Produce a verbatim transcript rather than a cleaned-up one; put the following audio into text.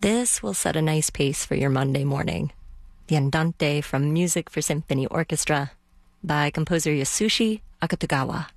This will set a nice pace for your Monday morning. The Andante from Music for Symphony Orchestra by composer Yasushi Akutagawa.